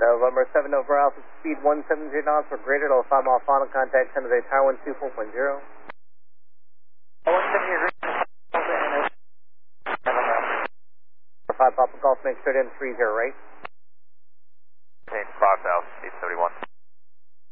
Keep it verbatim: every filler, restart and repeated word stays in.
November seven over Alpha, speed one seven zero knots or greater, level five mile final, contact San Jose Tower one two four point zero. one seven zero, five Papa Golf, make sure to three zero right. Maintain five thousand, eight seventy-one.